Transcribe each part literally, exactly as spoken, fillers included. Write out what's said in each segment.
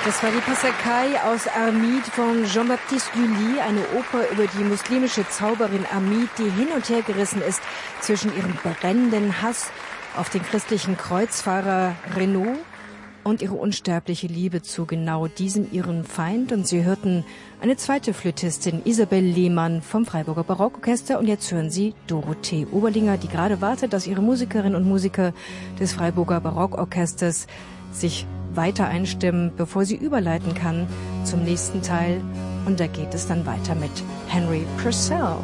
Das war die Passacaille aus Armide von Jean-Baptiste Lully, eine Oper über die muslimische Zauberin Armide, die hin und her gerissen ist zwischen ihrem brennenden Hass auf den christlichen Kreuzfahrer Renaud und ihre unsterbliche Liebe zu genau diesem ihren Feind. Und Sie hörten eine zweite Flötistin, Isabel Lehmann vom Freiburger Barockorchester. Und jetzt hören Sie Dorothee Oberlinger, die gerade wartet, dass ihre Musikerinnen und Musiker des Freiburger Barockorchesters sich weiter einstimmen, bevor sie überleiten kann zum nächsten Teil. Und da geht es dann weiter mit Henry Purcell.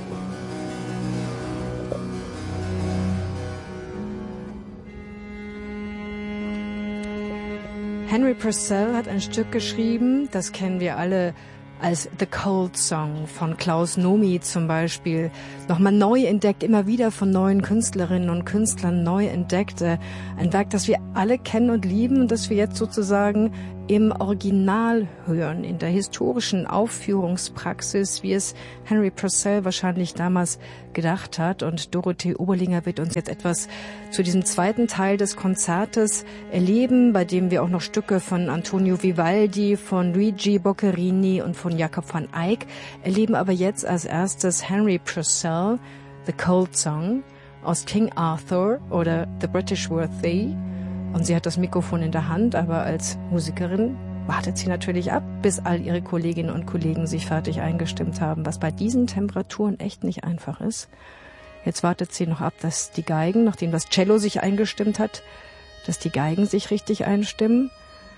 Henry Purcell hat ein Stück geschrieben, das kennen wir alle als The Cold Song von Klaus Nomi zum Beispiel, nochmal neu entdeckt, immer wieder von neuen Künstlerinnen und Künstlern neu entdeckt. Ein Werk, das wir alle kennen und lieben und das wir jetzt sozusagen im Original hören, in der historischen Aufführungspraxis, wie es Henry Purcell wahrscheinlich damals gedacht hat. Und Dorothee Oberlinger wird uns jetzt etwas zu diesem zweiten Teil des Konzertes erleben, bei dem wir auch noch Stücke von Antonio Vivaldi, von Luigi Boccherini und von Jakob van Eyck erleben. Aber jetzt als erstes Henry Purcell, The Cold Song aus King Arthur oder The British Worthy. Und sie hat das Mikrofon in der Hand, aber als Musikerin wartet sie natürlich ab, bis all ihre Kolleginnen und Kollegen sich fertig eingestimmt haben, was bei diesen Temperaturen echt nicht einfach ist. Jetzt wartet sie noch ab, dass die Geigen, nachdem das Cello sich eingestimmt hat, dass die Geigen sich richtig einstimmen.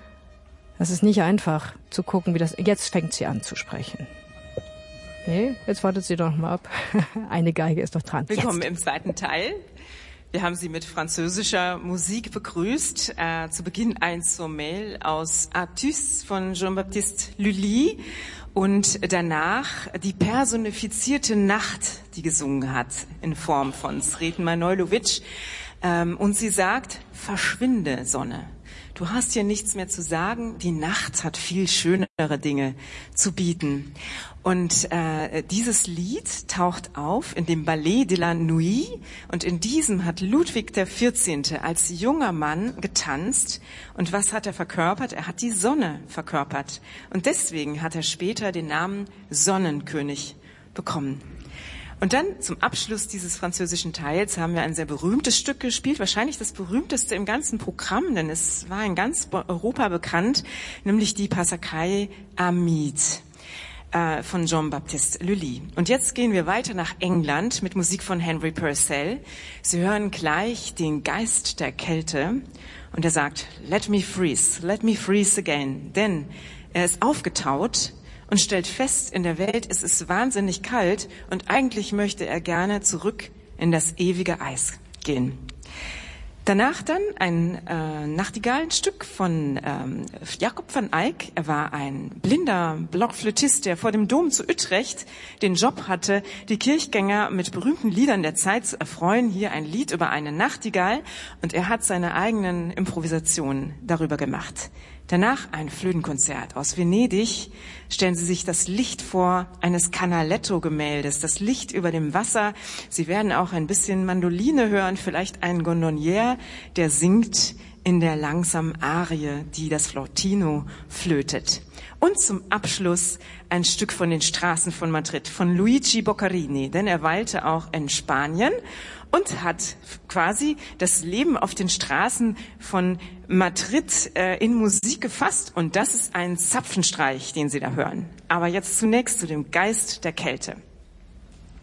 Das ist nicht einfach zu gucken, wie das... Jetzt fängt sie an zu sprechen. Nee, jetzt wartet sie doch mal ab. Eine Geige ist doch dran. Willkommen jetzt im zweiten Teil. Wir haben Sie mit französischer Musik begrüßt. Äh, zu Beginn ein Sommeil aus Artus von Jean-Baptiste Lully und danach die personifizierte Nacht, die gesungen hat in Form von Sreten Manojlović. Ähm, und sie sagt, verschwinde, Sonne. Du hast hier nichts mehr zu sagen. Die Nacht hat viel schönere Dinge zu bieten. Und äh, dieses Lied taucht auf in dem Ballet de la Nuit. Und in diesem hat Ludwig der vierzehnte. als junger Mann getanzt. Und was hat er verkörpert? Er hat die Sonne verkörpert. Und deswegen hat er später den Namen Sonnenkönig bekommen. Und dann zum Abschluss dieses französischen Teils haben wir ein sehr berühmtes Stück gespielt, wahrscheinlich das berühmteste im ganzen Programm, denn es war in ganz Europa bekannt, nämlich die Passacaille Armide äh, von Jean-Baptiste Lully. Und jetzt gehen wir weiter nach England mit Musik von Henry Purcell. Sie hören gleich den Geist der Kälte und er sagt, let me freeze, let me freeze again, denn er ist aufgetaut und stellt fest, in der Welt ist es wahnsinnig kalt und eigentlich möchte er gerne zurück in das ewige Eis gehen. Danach dann ein äh, Nachtigallenstück von ähm, Jakob van Eyck. Er war ein blinder Blockflötist, der vor dem Dom zu Utrecht den Job hatte, die Kirchgänger mit berühmten Liedern der Zeit zu erfreuen. Hier ein Lied über eine Nachtigall und er hat seine eigenen Improvisationen darüber gemacht. Danach ein Flötenkonzert aus Venedig. Stellen Sie sich das Licht vor eines Canaletto-Gemäldes, das Licht über dem Wasser. Sie werden auch ein bisschen Mandoline hören, vielleicht einen Gondolier, der singt in der langsamen Arie, die das Flautino flötet. Und zum Abschluss ein Stück von den Straßen von Madrid, von Luigi Boccherini, denn er weilte auch in Spanien und hat quasi das Leben auf den Straßen von Madrid äh, in Musik gefasst. Und das ist ein Zapfenstreich, den Sie da hören. Aber jetzt zunächst zu dem Geist der Kälte.